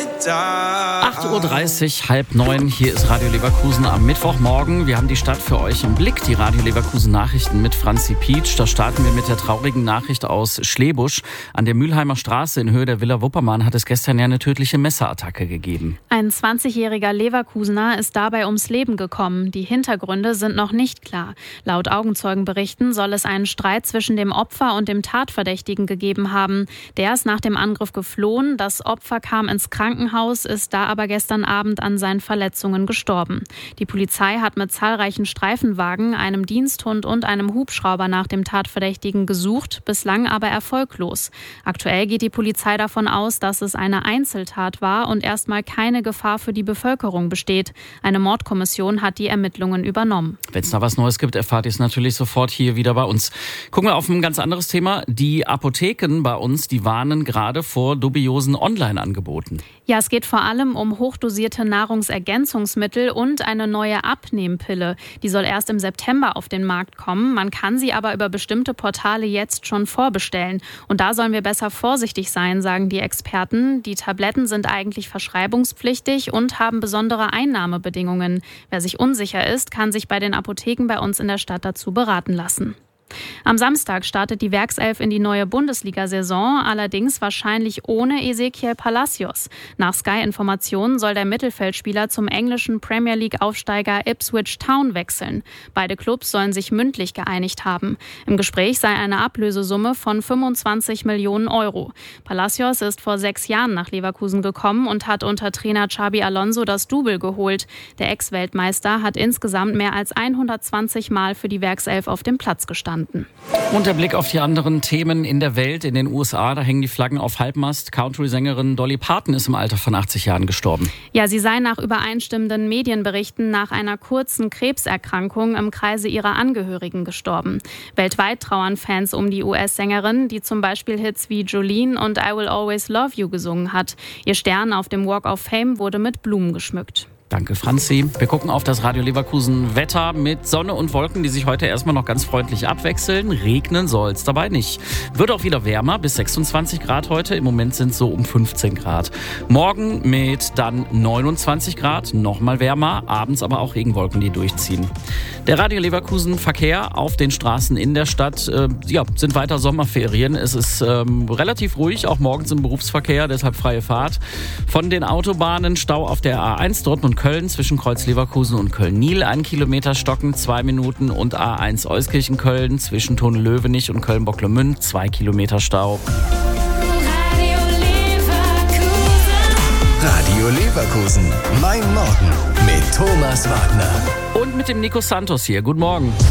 8:30 Uhr, 8:30, hier ist Radio Leverkusen am Mittwochmorgen. Wir haben die Stadt für euch im Blick, die Radio Leverkusen Nachrichten mit Franzi Pietsch. Da starten wir mit der traurigen Nachricht aus Schlebusch. An der Mülheimer Straße in Höhe der Villa Wuppermann hat es gestern ja eine tödliche Messerattacke gegeben. Ein 20-jähriger Leverkusener ist dabei ums Leben gekommen. Die Hintergründe sind noch nicht klar. Laut Augenzeugenberichten soll es einen Streit zwischen dem Opfer und dem Tatverdächtigen gegeben haben. Der ist nach dem Angriff geflohen. Das Opfer kam ins Krankenhaus, ist da aber gestern Abend an seinen Verletzungen gestorben. Die Polizei hat mit zahlreichen Streifenwagen, einem Diensthund und einem Hubschrauber nach dem Tatverdächtigen gesucht, bislang aber erfolglos. Aktuell geht die Polizei davon aus, dass es eine Einzeltat war und erstmal keine Gefahr für die Bevölkerung besteht. Eine Mordkommission hat die Ermittlungen übernommen. Wenn es da was Neues gibt, erfahrt ihr es natürlich sofort hier wieder bei uns. Gucken wir auf ein ganz anderes Thema. Die Apotheken bei uns, die warnen gerade vor dubiosen Online-Angeboten. Ja, es geht vor allem um hochdosierte Nahrungsergänzungsmittel und eine neue Abnehmpille. Die soll erst im September auf den Markt kommen. Man kann sie aber über bestimmte Portale jetzt schon vorbestellen. Und da sollen wir besser vorsichtig sein, sagen die Experten. Die Tabletten sind eigentlich verschreibungspflichtig und haben besondere Einnahmebedingungen. Wer sich unsicher ist, kann sich bei den Apotheken bei uns in der Stadt dazu beraten lassen. Am Samstag startet die Werkself in die neue Bundesliga-Saison, allerdings wahrscheinlich ohne Ezequiel Palacios. Nach Sky-Informationen soll der Mittelfeldspieler zum englischen Premier League-Aufsteiger Ipswich Town wechseln. Beide Clubs sollen sich mündlich geeinigt haben. Im Gespräch sei eine Ablösesumme von 25 Millionen Euro. Palacios ist vor 6 Jahren nach Leverkusen gekommen und hat unter Trainer Xabi Alonso das Double geholt. Der Ex-Weltmeister hat insgesamt mehr als 120 Mal für die Werkself auf dem Platz gestanden. Und der Blick auf die anderen Themen in der Welt. In den USA, da hängen die Flaggen auf Halbmast. Country-Sängerin Dolly Parton ist im Alter von 80 Jahren gestorben. Ja, sie sei nach übereinstimmenden Medienberichten nach einer kurzen Krebserkrankung im Kreise ihrer Angehörigen gestorben. Weltweit trauern Fans um die US-Sängerin, die zum Beispiel Hits wie Jolene und I Will Always Love You gesungen hat. Ihr Stern auf dem Walk of Fame wurde mit Blumen geschmückt. Danke, Franzi. Wir gucken auf das Radio Leverkusen Wetter mit Sonne und Wolken, die sich heute erstmal noch ganz freundlich abwechseln. Regnen soll es dabei nicht. Wird auch wieder wärmer, bis 26 Grad heute. Im Moment sind es so um 15 Grad. Morgen mit dann 29 Grad, nochmal wärmer. Abends aber auch Regenwolken, die durchziehen. Der Radio Leverkusen Verkehr auf den Straßen in der Stadt, sind weiter Sommerferien. Es ist relativ ruhig, auch morgens im Berufsverkehr, deshalb freie Fahrt. Von den Autobahnen Stau auf der A1 Dortmund-Köln zwischen Kreuz Leverkusen und Köln-Niel, 1 Kilometer stocken, 2 Minuten, und A1 Euskirchen-Köln zwischen Tone-Löwenich und Köln-Bocklemünd, 2 Kilometer Stau. Radio Leverkusen, mein Morgen mit Thomas Wagner. Und mit dem Nico Santos hier. Guten Morgen.